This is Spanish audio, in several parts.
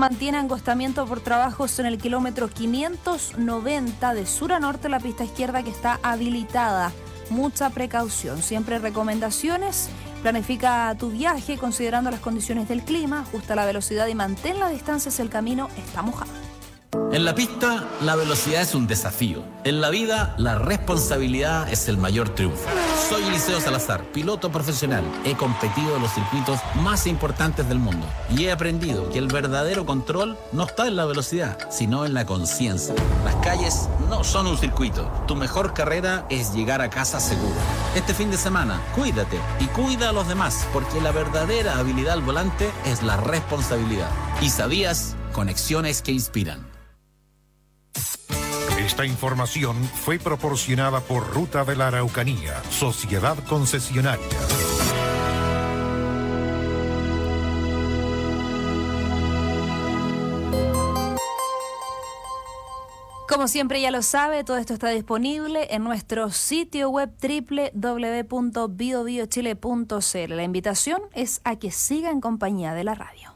mantiene angostamiento por trabajos en el kilómetro 590 de sur a norte, la pista izquierda que está habilitada. Mucha precaución, siempre recomendaciones. Planifica tu viaje considerando las condiciones del clima, ajusta la velocidad y mantén la distancia si el camino está mojado. En la pista, la velocidad es un desafío. En la vida, la responsabilidad es el mayor triunfo. Soy Eliseo Salazar, piloto profesional. He competido en los circuitos más importantes del mundo y he aprendido que el verdadero control no está en la velocidad, sino en la conciencia. Las calles no son un circuito. Tu mejor carrera es llegar a casa seguro. Este fin de semana, cuídate y cuida a los demás, porque la verdadera habilidad al volante es la responsabilidad. ¿Y sabías? Conexiones que inspiran. Esta información fue proporcionada por Ruta de la Araucanía, Sociedad Concesionaria. Como siempre ya lo sabe, todo esto está disponible en nuestro sitio web www.biobiochile.cl. La invitación es a que siga en compañía de la radio.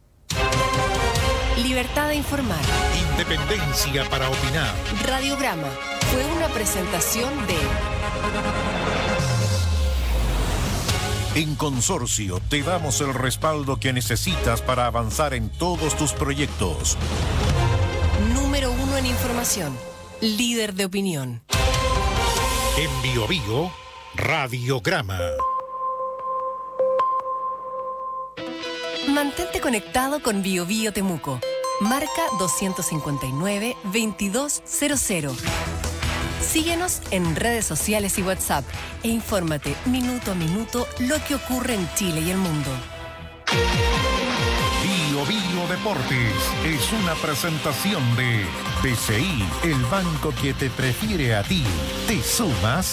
Libertad de informar. Independencia para opinar. Radiograma fue una presentación de... En Consorcio te damos el respaldo que necesitas para avanzar en todos tus proyectos. Número 1 en información. Líder de opinión. En Bio Bio, Radiograma. Mantente conectado con Bio Bio Temuco. Marca 259-2200. Síguenos en redes sociales y WhatsApp e infórmate minuto a minuto lo que ocurre en Chile y el mundo. Bio Bio Deportes es una presentación de BCI, el banco que te prefiere a ti. ¿Te sumas?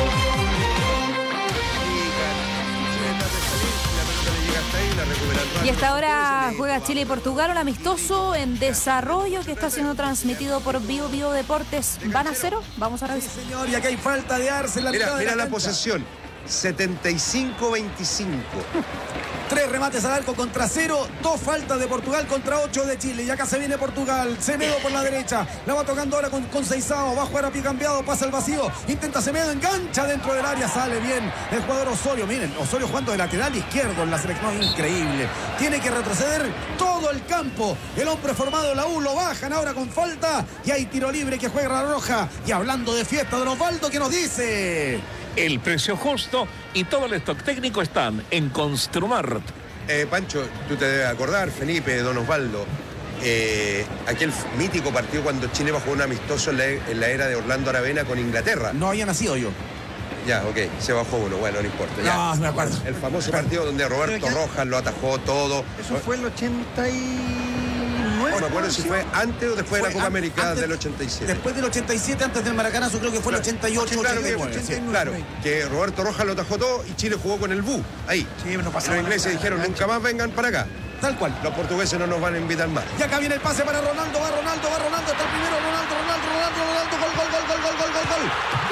Y hasta ahora juega Chile y Portugal, un amistoso en desarrollo que está siendo transmitido por Bio Bio Deportes. ¿Van a cero? Vamos a revisar. Sí, señor, y acá hay falta de Arce en la mitad de Mira la cancha. posesión, 75-25. 3 remates al arco contra 0, 2 faltas de Portugal contra 8 de Chile. Y acá se viene Portugal, Semedo por la derecha, la va tocando ahora con Seizao, va a jugar a pie cambiado, pasa el vacío, intenta Semedo, engancha dentro del área, sale bien el jugador Osorio. Miren, Osorio jugando de lateral izquierdo en la selección, increíble. Tiene que retroceder todo el campo. El hombre formado en la U, lo bajan ahora con falta y hay tiro libre que juega la Roja. Y hablando de fiesta, don Osvaldo, ¿qué nos dice? El precio justo y todo el stock técnico están en Construmart. Pancho, tú te debes acordar, Felipe, don Osvaldo, aquel mítico partido cuando Chile bajó un amistoso en la era de Orlando Aravena con Inglaterra. No había nacido yo. Ya, ok, se bajó uno, bueno, no importa. Ya. No, me acuerdo. El famoso partido donde Roberto Rojas lo atajó todo. Eso fue el 89. No me acuerdo si fue antes o después de la Copa América antes, del 87. Después del 87, antes del Maracanazo, creo que fue el 88, Sí, claro, 89. que, claro, que Roberto Rojas lo atajó todo y Chile jugó con el BU, ahí. Sí, no pasaba Los ingleses dijeron, nunca más vengan para acá. Tal cual. Los portugueses no nos van a invitar más. Y acá viene el pase para Ronaldo, va Ronaldo, hasta el primero, Ronaldo, gol.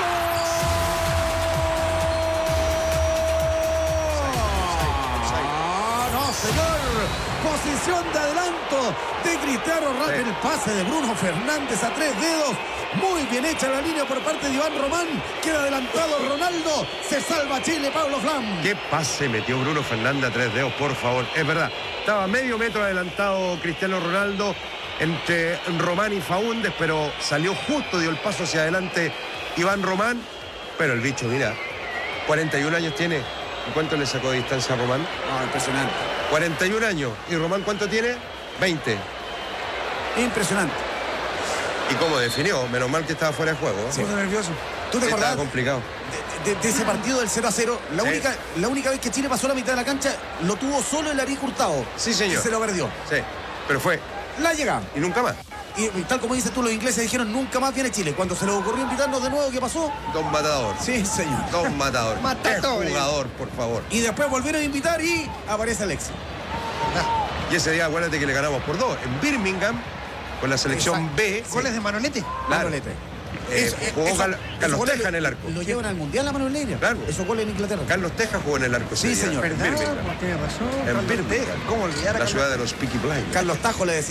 No, señor. Posición de adelanto de Cristiano Ronaldo. El pase de Bruno Fernández a 3 dedos. Muy bien hecha la línea por parte de Iván Román. Queda adelantado Ronaldo. Se salva Chile, Pablo Flam. ¿Qué pase metió Bruno Fernández a 3 dedos, por favor? Es verdad. Estaba medio metro adelantado Cristiano Ronaldo entre Román y Faúndez, pero salió justo, dio el paso hacia adelante Iván Román. Pero el bicho, mira, 41 años tiene. ¿Y cuánto le sacó de distancia a Román? No, impresionante. 41 años. ¿Y Román cuánto tiene? 20. Impresionante. ¿Y cómo definió? Menos mal que estaba fuera de juego. Sí. Nervioso. ¿Tú te acordás? Estaba complicado. De ese partido del 0-0, la única vez que Chile pasó la mitad de la cancha, lo tuvo solo el Ariel Hurtado. Sí, señor. Y se lo perdió. Sí, pero fue. La llegada. Y nunca más. Y tal como dices tú, los ingleses dijeron nunca más viene Chile. Cuando se les ocurrió invitarnos de nuevo, ¿qué pasó? Don Matador. Sí, señor. Don Matador. Matador. Qué jugador, por favor. Y después volvieron a invitar y aparece Alexis. Y ese día, acuérdate que le ganamos por 2 en Birmingham con la selección B. ¿Goles de Manolete? Claro. Manolete. Jugó Carlos Teja en el arco. Lo llevan al Mundial a Manuel Neira. Claro. Esos goles en Inglaterra. Carlos Teja jugó en el arco. Sí, señor. En ¿Verdad? Birmingham. Tiene razón. En Birmingham. ¿Cómo olvidar a La Carlos? ciudad de los Peaky Blinders. Carlos Tajo le decía.